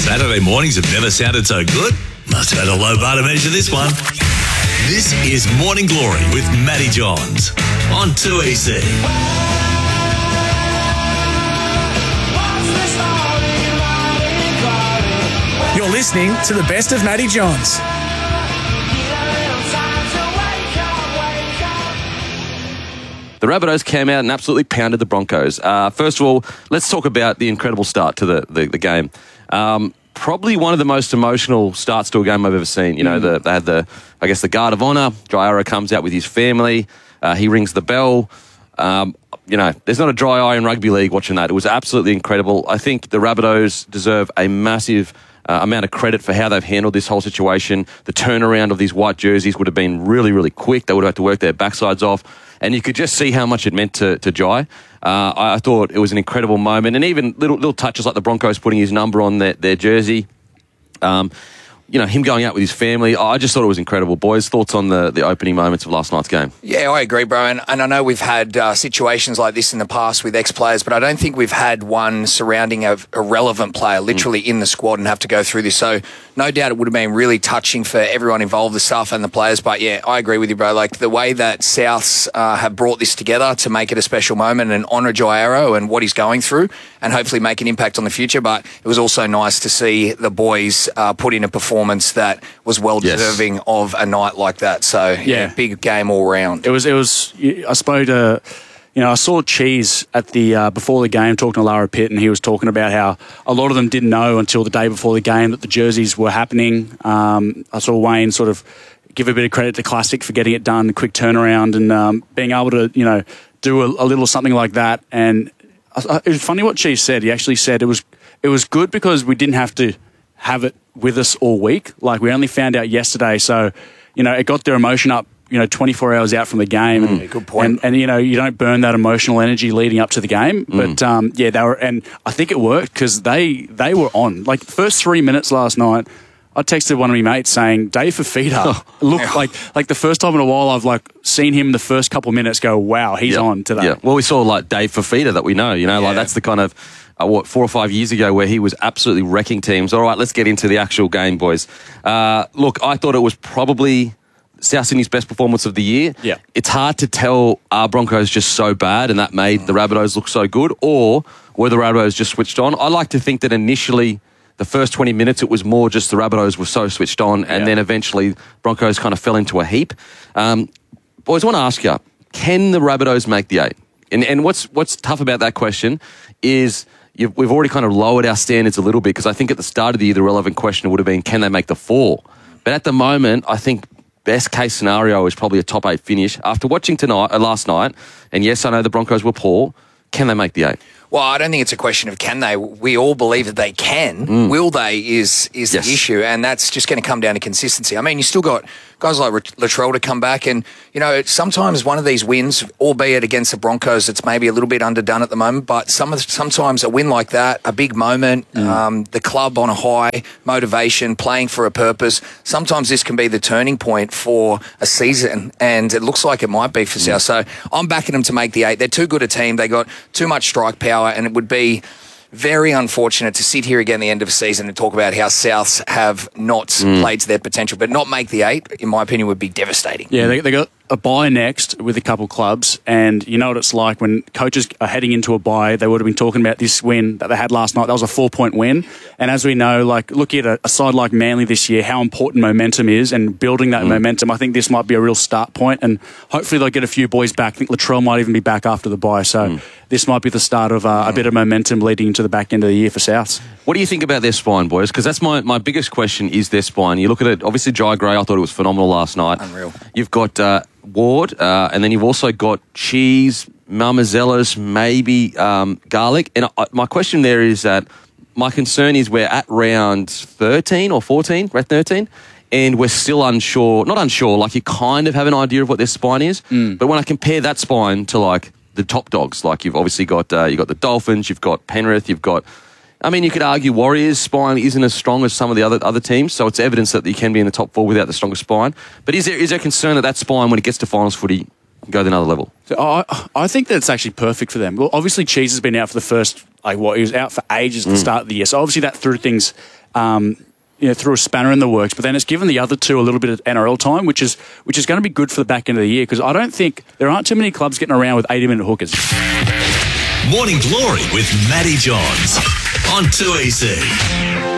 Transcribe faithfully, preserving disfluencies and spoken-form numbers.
Saturday mornings have never sounded so good. Must have had a low bar to measure this one. This is Morning Glory with Matty Johns on two E C. You're listening to the best of Matty Johns. The Rabbitohs came out and absolutely pounded the Broncos. Uh, first of all, let's talk about the incredible start to the, the, the game. Um, probably one of the most emotional starts to a game I've ever seen. You know, mm. the, they had the, I guess, the guard of honour. Jai Arrow comes out with his family. Uh, he rings the bell. Um, you know, there's not a dry eye in rugby league watching that. It was absolutely incredible. I think the Rabbitohs deserve a massive Uh, amount of credit for how they've handled this whole situation. The turnaround of these white jerseys would have been really, really quick. They would have had to work their backsides off. And you could just see how much it meant to, to Jai. Uh, I, I thought it was an incredible moment. And even little little touches like the Broncos putting his number on their, their jersey. Um, you know, him going out with his family. I just thought it was incredible. Boys, thoughts on the, the opening moments of last night's game? Yeah, I agree, bro. And, and I know we've had uh, situations like this in the past with ex-players, but I don't think we've had one surrounding a, a relevant player literally mm. in the squad and have to go through this. So no doubt it would have been really touching for everyone involved, the staff and the players. But yeah, I agree with you, bro. Like the way that Souths uh, have brought this together to make it a special moment and honour Jai Arrow and what he's going through and hopefully make an impact on the future. But it was also nice to see the boys uh, put in a performance that was well deserving yes. of a night like that. So yeah, yeah, big game all round. It was. It was. I spoke to, you know, I saw Cheese at the uh, before the game talking to Lara Pitt, and he was talking about how a lot of them didn't know until the day before the game that the jerseys were happening. Um, I saw Wayne sort of give a bit of credit to Classic for getting it done, quick turnaround, and um, being able to, you know, do a, a little something like that. And it was funny what Cheese said. He actually said it was it was good because we didn't have to have it with us all week. Like, we only found out yesterday, so, you know, it got their emotion up, you know, twenty-four hours out from the game. Mm, and, good point. And, and, you know, you don't burn that emotional energy leading up to the game. Mm. But, um, yeah, they were, and I think it worked because they, they were on. Like, the first three minutes last night, I texted one of my mates saying, Dave Fifita, look, like like the first time in a while I've, like, seen him in the first couple of minutes go, wow, he's yep. on today. Yeah. Well, we saw, like, Dave Fifita that we know, you know, yeah. like, that's the kind of, Uh, what, four or five years ago where he was absolutely wrecking teams. All right, let's get into the actual game, boys. Uh, look, I thought it was probably South Sydney's best performance of the year. Yeah. It's hard to tell, are Broncos just so bad and that made the Rabbitohs look so good, or were the Rabbitohs just switched on? I like to think that initially, the first twenty minutes, it was more just the Rabbitohs were so switched on, and yeah. then eventually Broncos kind of fell into a heap. Um, boys, I want to ask you, can the Rabbitohs make the eight? And, and what's what's tough about that question is, You've, we've already kind of lowered our standards a little bit, because I think at the start of the year, the relevant question would have been, can they make the four? But at the moment, I think best case scenario is probably a top eight finish. After watching tonight, uh, last night, and yes, I know the Broncos were poor, can they make the eight? Well, I don't think it's a question of can they. We all believe that they can. Mm. Will they is is yes. the issue, and that's just going to come down to consistency. I mean, you still got guys like Latrell to come back, and, you know, sometimes one of these wins, albeit against the Broncos, it's maybe a little bit underdone at the moment, but some sometimes a win like that, a big moment, mm. um, the club on a high, motivation, playing for a purpose, sometimes this can be the turning point for a season, and it looks like it might be for mm. South. So I'm backing them to make the eight. They're too good a team. They got too much strike power, and it would be very unfortunate to sit here again at the end of the season and talk about how Souths have not mm. played to their potential, but not make the eight, in my opinion, would be devastating. Yeah, they, they got a bye next with a couple clubs, and you know what it's like when coaches are heading into a bye. They would have been talking about this win that they had last night. That was a four-point win, and as we know, like looking at a, a side like Manly this year, how important momentum is, and building that mm. momentum, I think this might be a real start point, and hopefully they'll get a few boys back. I think Latrell might even be back after the bye, so mm. this might be the start of uh, a bit of momentum leading into the back end of the year for Souths. What do you think about their spine, boys? Because that's my, my biggest question is their spine. You look at it, obviously Jai Gray, I thought it was phenomenal last night. Unreal. You've got uh, Ward, uh, and then you've also got Cheese, Malmazelos, maybe um, Garlic. And I, my question there is that my concern is we're at round thirteen or fourteen, round thirteen, and we're still unsure, not unsure, like you kind of have an idea of what their spine is. Mm. But when I compare that spine to like the top dogs, like you've obviously got, uh, you've got the Dolphins, you've got Penrith, you've got, I mean, you could argue Warriors' spine isn't as strong as some of the other other teams, so it's evidence that you can be in the top four without the strongest spine. But is there is there concern that that spine, when it gets to finals footy, can go to another level? So I I think that's actually perfect for them. Well, obviously, Cheese has been out for the first, like what, he was out for ages at the mm. start of the year, so obviously that threw things Um, you know, threw a spanner in the works, but then it's given the other two a little bit of N R L time, which is which is going to be good for the back end of the year because I don't think there aren't too many clubs getting around with eighty-minute hookers. Morning Glory with Matty Johns on two E C.